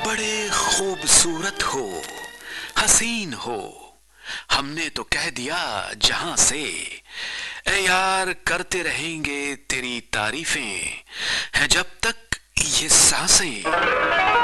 बड़े खूबसूरत हो, हसीन हो, हमने तो कह दिया जहां से। ए यार करते रहेंगे तेरी तारीफें, है जब तक ये सांसें।